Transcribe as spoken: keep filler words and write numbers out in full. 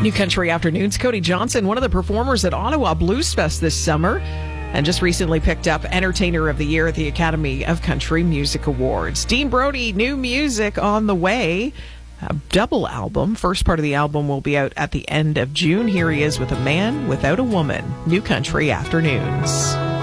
New Country Afternoons. Cody Johnson, one of the performers at Ottawa Blues Fest this summer, and just recently picked up Entertainer of the Year at the Academy of Country Music Awards. Dean Brody, new music on the way. A double album. First part of the album will be out at the end of June. Here he is with A Man Without a Woman. New Country Afternoons.